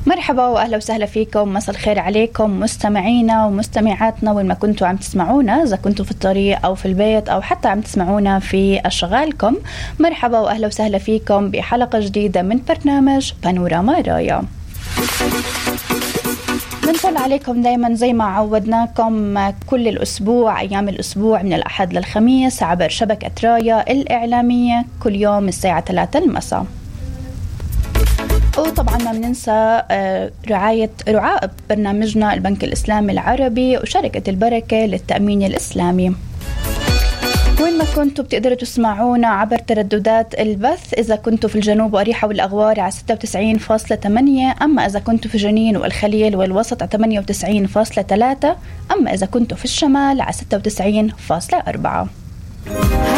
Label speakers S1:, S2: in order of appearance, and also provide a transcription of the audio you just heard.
S1: مرحبا وأهلا وسهلا فيكم، مساء الخير عليكم مستمعينا ومستمعاتنا وين ما كنتوا عم تسمعونا، إذا كنتوا في الطريق أو في البيت أو حتى عم تسمعونا في أشغالكم. مرحبا وأهلا وسهلا فيكم بحلقة جديدة من برنامج بانوراما رايا. بنطل عليكم دايما زي ما عودناكم كل الأسبوع، أيام الأسبوع من الأحد للخميس عبر شبكة رايا الإعلامية كل يوم الساعة 3 المساء. وطبعا ما بننسى رعاء برنامجنا البنك الإسلامي العربي وشركة البركة للتأمين الإسلامي. وين ما كنتوا بتقدروا تسمعونا عبر ترددات البث، إذا كنتوا في الجنوب وأريحة والأغوار على 96.8، أما إذا كنتوا في جنين والخليل والوسط على 98.3، أما إذا كنتوا في الشمال على 96.4.